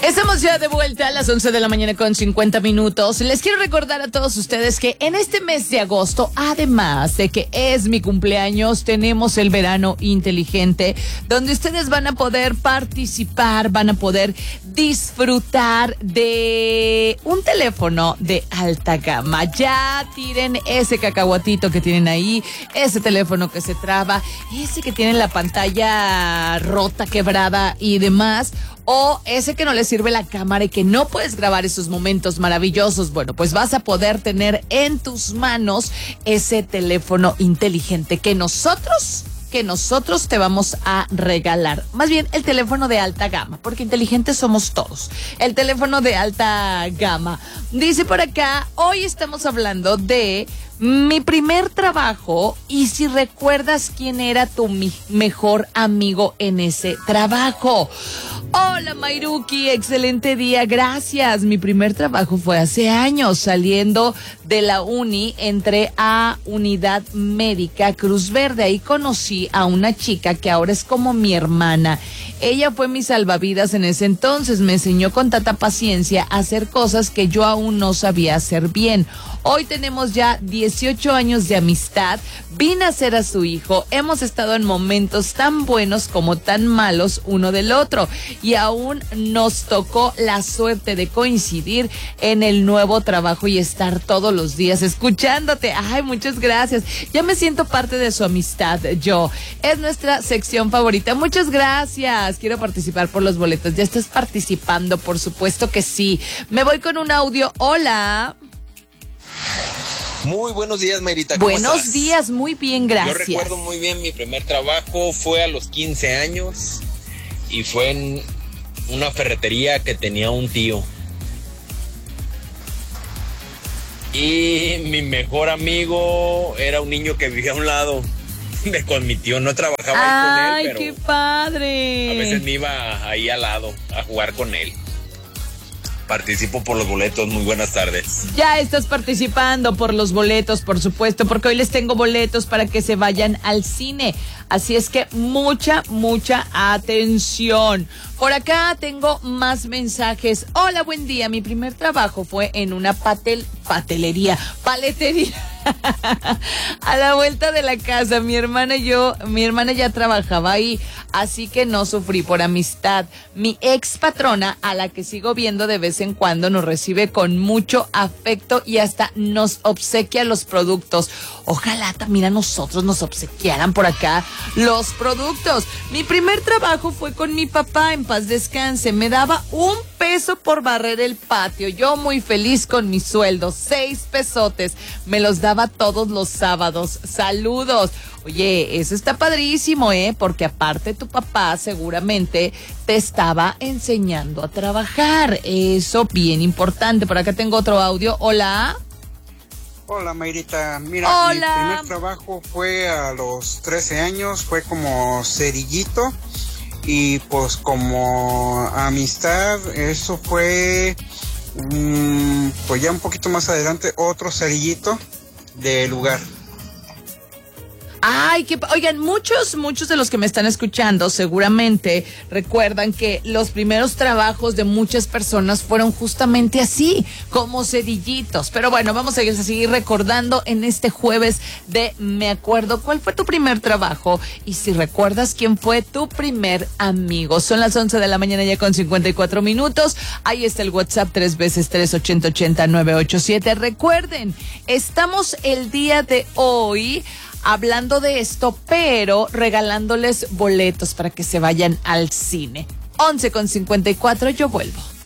Estamos ya de vuelta a las 11 de la mañana con 50 minutos. Les quiero recordar a todos ustedes que en este mes de agosto, además de que es mi cumpleaños, tenemos el verano inteligente, donde ustedes van a poder participar, van a poder disfrutar de un teléfono de alta gama. Ya tiren ese cacahuatito que tienen ahí, ese teléfono que se traba, ese que tiene la pantalla rota, quebrada y demás, o ese que no le sirve la cámara y que no puedes grabar esos momentos maravillosos. Bueno, pues vas a poder tener en tus manos ese teléfono inteligente que nosotros te vamos a regalar. Más bien el teléfono de alta gama, porque inteligentes somos todos. El teléfono de alta gama. Dice por acá, hoy estamos hablando de mi primer trabajo y si recuerdas quién era tu mejor amigo en ese trabajo. Hola Mayruki, excelente día, gracias. Mi primer trabajo fue hace años, saliendo de la uni, entré a Unidad Médica Cruz Verde. Ahí conocí a una chica que ahora es como mi hermana. Ella fue mi salvavidas en ese entonces, me enseñó con tanta paciencia a hacer cosas que yo aún no sabía hacer bien. Hoy tenemos ya 18 años de amistad, vine a ser a su hijo, hemos estado en momentos tan buenos como tan malos uno del otro y aún nos tocó la suerte de coincidir en el nuevo trabajo y estar todos los días escuchándote. Ay, muchas gracias, ya me siento parte de su amistad yo, es nuestra sección favorita. Muchas gracias, quiero participar por los boletos. Ya estás participando, por supuesto que sí. Me voy con un audio. Hola. Muy buenos días, Mayrita. ¿Cómo Buenos estás? días, muy bien, gracias. Yo recuerdo muy bien mi primer trabajo, fue a los 15 años y fue en una ferretería que tenía un tío. Y mi mejor amigo era un niño que vivía a un lado de con mi tío. No trabajaba ahí con él, pero ¡ay, qué padre! a veces me iba ahí al lado a jugar con él. Participo por los boletos. Muy buenas tardes. Ya estás participando por los boletos, por supuesto, porque hoy les tengo boletos para que se vayan al cine. Así es que mucha atención. Por acá tengo más mensajes. Hola, buen día. Mi primer trabajo fue en una paletería. A la vuelta de la casa, mi hermana ya trabajaba ahí, así que no sufrí por amistad. Mi ex patrona, a la que sigo viendo de vez en cuando, nos recibe con mucho afecto y hasta nos obsequia los productos. Ojalá también a nosotros nos obsequiaran por acá los productos. Mi primer trabajo fue con mi papá, en paz descanse. Me daba $1 por barrer el patio. Yo muy feliz con mi sueldo, 6 pesotes. Me los daba todos los sábados. Saludos. Oye, eso está padrísimo, porque aparte tu papá seguramente te estaba enseñando a trabajar. Eso bien importante. Por acá tengo otro audio. Hola. Hola, Mayrita. Mira, Hola. Mi primer trabajo fue a los 13 años, fue como cerillito y pues como amistad, eso fue pues ya un poquito más adelante, otro cerillito de lugar. Ay, oigan, muchos de los que me están escuchando seguramente recuerdan que los primeros trabajos de muchas personas fueron justamente así, como cerillitos. Pero bueno, vamos a seguir recordando en este jueves de Me Acuerdo. ¿Cuál fue tu primer trabajo? Y si recuerdas, ¿quién fue tu primer amigo? Son las 11 de la mañana ya con 54 minutos. Ahí está el WhatsApp 3x3 8080 987. Recuerden, estamos el día de hoy hablando de esto, pero regalándoles boletos para que se vayan al cine. 11:54, yo vuelvo.